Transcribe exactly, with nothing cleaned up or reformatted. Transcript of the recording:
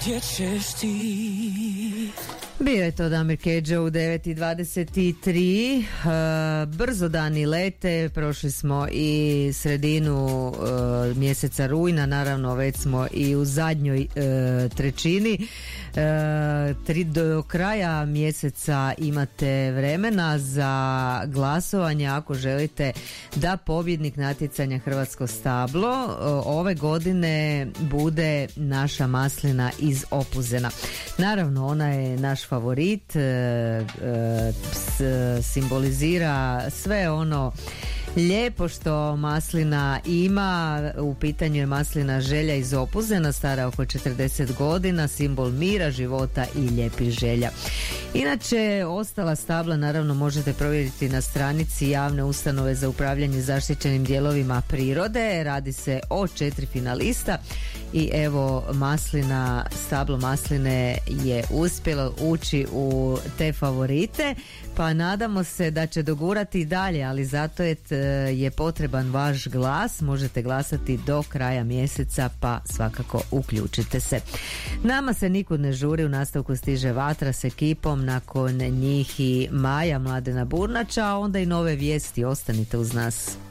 gdje ćeš ti? Bio je to Damir Kedža u devet i dvadeset tri. Uh, brzo dani lete, prošli smo i sredinu uh, mjeseca rujna, naravno već smo i u zadnjoj uh, trećini. Uh, tri, do kraja mjeseca imate vremena za glasovanje ako želite da pobjednik natjecanja Hrvatsko stablo uh, ove godine bude naša maslina iz Opuzena. Naravno, ona je naš favorit, e, e, s, simbolizira sve ono lijepo što maslina ima. U pitanju je maslina Želja iz Opuzena, stara oko četrdeset godina, simbol mira, života i lijepih želja. Inače, ostala stabla naravno možete provjeriti na stranici javne ustanove za upravljanje zaštićenim dijelovima prirode. Radi se o četiri finalista i evo maslina, stablo masline je uspjelo ući u te favorite, pa nadamo se da će dogurati i dalje, ali zato je, je potreban vaš glas. Možete glasati do kraja mjeseca, pa svakako uključite se. Nama se nikud ne žuri, u nastavku stiže Vatra s ekipom, nakon njih i Maja Mladena Burnača, a onda i nove vijesti. Ostanite uz nas.